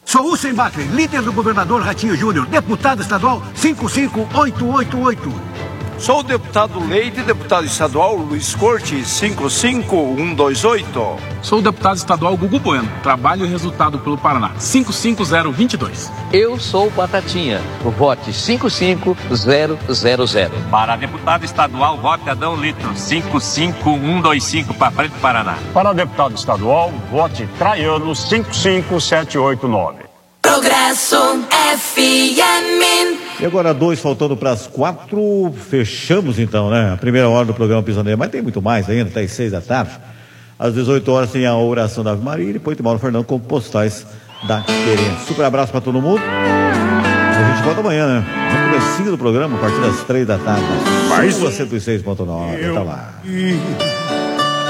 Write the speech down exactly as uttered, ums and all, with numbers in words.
Sou Hussein Bakri, líder do governador Ratinho Júnior, deputado estadual cinco cinco oito oito oito. Sou o deputado Leite, deputado estadual Luiz Corte, cinco cinco um dois oito. Sou o deputado estadual Gugu Bueno, trabalho e resultado pelo Paraná, cinco cinco zero dois dois. Eu sou o Batatinha, vote cinco cinco zero zero zero. Para deputado estadual, vote Adão Lito, cinco cinco um dois cinco, para frente do Paraná. Para deputado estadual, vote Traiano, cinco cinco sete oito nove. Progresso F M. E agora dois faltando para as quatro, fechamos então, né? A primeira hora do programa Pisoneiro, mas tem muito mais ainda, até às seis da tarde. Às dezoito horas tem a oração da Ave Maria e depois tem Mauro Fernando com postais da Querência. Super abraço para todo mundo. A gente volta amanhã, né? No comecinho do programa, a partir das três da tarde. Mais um cento e seis ponto nove. Até lá.